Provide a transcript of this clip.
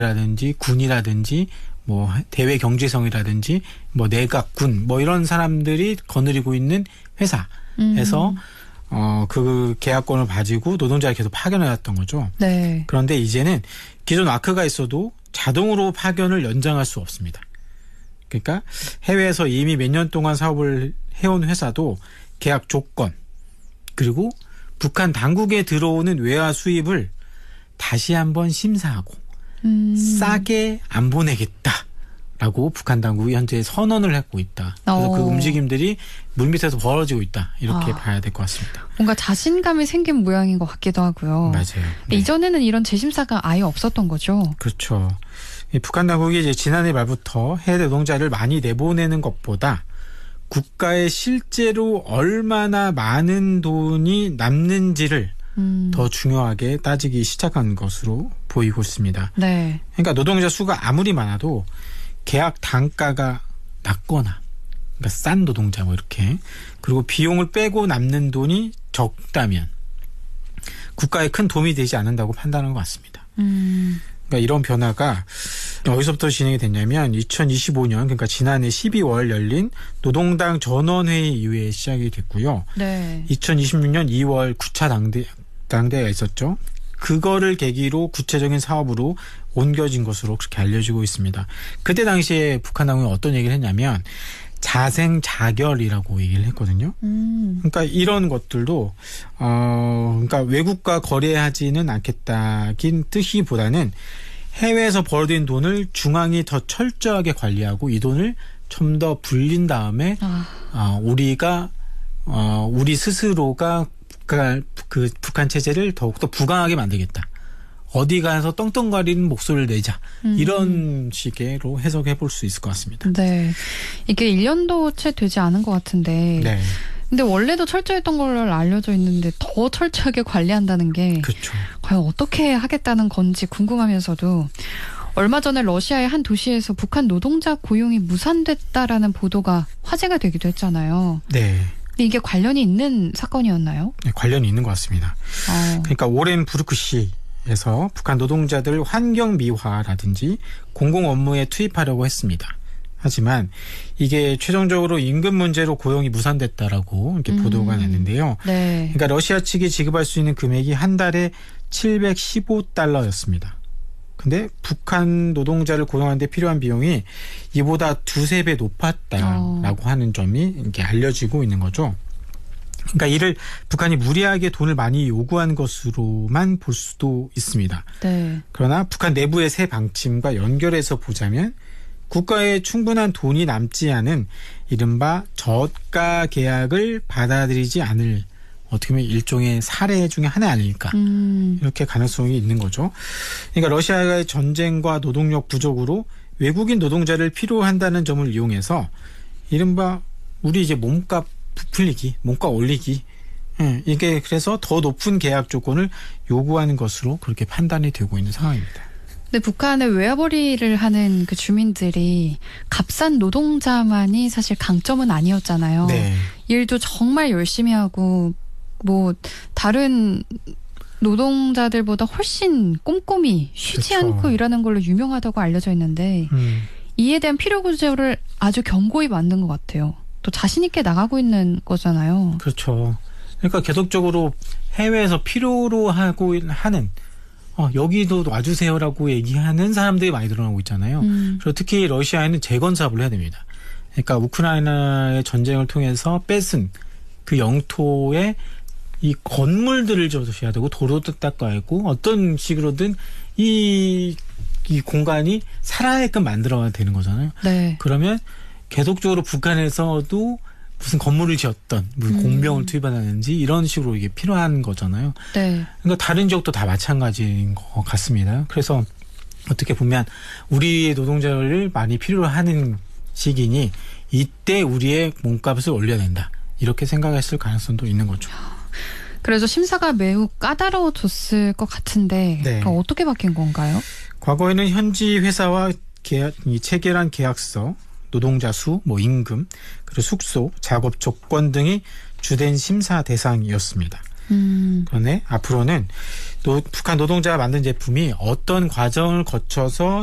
라든지 군이라든지 뭐 대외 경제성이라든지 뭐 내각군 뭐 이런 사람들이 거느리고 있는 회사에서 그 계약권을 가지고 노동자를 계속 파견해왔던 거죠. 네. 그런데 이제는 기존 와크가 있어도 자동으로 파견을 연장할 수 없습니다. 그러니까 해외에서 이미 몇 년 동안 사업을 해온 회사도 계약 조건 그리고 북한 당국에 들어오는 외화 수입을 다시 한번 심사하고 싸게 안 보내겠다라고 북한 당국이 현재 선언을 하고 있다. 그래서 그 움직임들이 물밑에서 벌어지고 있다. 이렇게 봐야 될 것 같습니다. 뭔가 자신감이 생긴 모양인 것 같기도 하고요. 맞아요. 네. 이전에는 이런 재심사가 아예 없었던 거죠. 그렇죠. 북한 당국이 이제 지난해 말부터 해외 노동자를 많이 내보내는 것보다 국가에 실제로 얼마나 많은 돈이 남는지를 더 중요하게 따지기 시작한 것으로 보이고 있습니다. 네. 그러니까 노동자 수가 아무리 많아도 계약 단가가 낮거나 그러니까 싼 노동자 뭐 이렇게 그리고 비용을 빼고 남는 돈이 적다면 국가에 큰 도움이 되지 않는다고 판단한 것 같습니다. 그러니까 이런 변화가 어디서부터 진행이 됐냐면 2025년 그러니까 지난해 12월 열린 노동당 전원회의 이후에 시작이 됐고요. 네. 2026년 2월 9차 당대회가 있었죠. 그거를 계기로 구체적인 사업으로 옮겨진 것으로 그렇게 알려지고 있습니다. 그때 당시에 북한 당국이 어떤 얘기를 했냐면 자생자결이라고 얘기를 했거든요. 그러니까 이런 것들도 그러니까 외국과 거래하지는 않겠다긴 뜻이보다는 해외에서 벌어진 돈을 중앙이 더 철저하게 관리하고 이 돈을 좀 더 불린 다음에 우리 스스로가 그 북한 체제를 더욱더 부강하게 만들겠다. 어디 가서 떵떵거리는 목소리를 내자. 이런 식으로 해석해 볼 수 있을 것 같습니다. 네. 이게 1년도 채 되지 않은 것 같은데. 네. 근데 원래도 철저했던 걸로 알려져 있는데 더 철저하게 관리한다는 게 그렇죠. 과연 어떻게 하겠다는 건지 궁금하면서도 얼마 전에 러시아의 한 도시에서 북한 노동자 고용이 무산됐다라는 보도가 화제가 되기도 했잖아요. 네. 근데 이게 관련이 있는 사건이었나요? 네, 관련이 있는 것 같습니다. 그러니까 오렌 부르크시에서 북한 노동자들 환경 미화라든지 공공 업무에 투입하려고 했습니다. 하지만 이게 최종적으로 임금 문제로 고용이 무산됐다라고 이렇게 보도가 났는데요. 네. 그러니까 러시아 측이 지급할 수 있는 금액이 한 달에 $715였습니다. 근데 북한 노동자를 고용하는 데 필요한 비용이 이보다 두세 배 높았다라고 하는 점이 이렇게 알려지고 있는 거죠. 그러니까 이를 북한이 무리하게 돈을 많이 요구한 것으로만 볼 수도 있습니다. 네. 그러나 북한 내부의 새 방침과 연결해서 보자면 국가에 충분한 돈이 남지 않은 이른바 저가 계약을 받아들이지 않을 어떻게 보면 일종의 사례 중에 하나 아닐까 이렇게 가능성이 있는 거죠. 그러니까 러시아의 전쟁과 노동력 부족으로 외국인 노동자를 필요한다는 점을 이용해서 이른바 우리 이제 몸값 부풀리기, 몸값 올리기 이게 그래서 더 높은 계약 조건을 요구하는 것으로 그렇게 판단이 되고 있는 상황입니다. 근데 북한의 외화벌이를 하는 그 주민들이 값싼 노동자만이 사실 강점은 아니었잖아요. 네. 일도 정말 열심히 하고 뭐 다른 노동자들보다 훨씬 꼼꼼히 쉬지 그렇죠. 않고 일하는 걸로 유명하다고 알려져 있는데 이에 대한 필요 구조를 아주 견고히 만든 것 같아요. 또 자신 있게 나가고 있는 거잖아요. 그렇죠. 그러니까 계속적으로 해외에서 필요로 하고 하는 여기도 와주세요라고 얘기하는 사람들이 많이 늘어나고 있잖아요. 그리고 특히 러시아에는 재건 사업을 해야 됩니다. 그러니까 우크라이나의 전쟁을 통해서 뺏은 그 영토에 이 건물들을 지어야 되고 도로도 닦아야 하고 어떤 식으로든 이 공간이 살아야게끔 만들어야 되는 거잖아요. 네. 그러면 계속적으로 북한에서도 무슨 건물을 지었던 무슨 공병을 투입하는지 이런 식으로 이게 필요한 거잖아요. 네. 그러니까 다른 지역도 다 마찬가지인 것 같습니다. 그래서 어떻게 보면 우리의 노동자를 많이 필요로 하는 시기니 이때 우리의 몸값을 올려야 된다. 이렇게 생각했을 가능성도 있는 거죠. 그래서 심사가 매우 까다로워졌을 것 같은데 네. 어떻게 바뀐 건가요? 과거에는 현지 회사와 체결한 계약서, 노동자 수, 임금, 그리고 숙소, 작업 조건 등이 주된 심사 대상이었습니다. 그런데 앞으로는 북한 노동자가 만든 제품이 어떤 과정을 거쳐서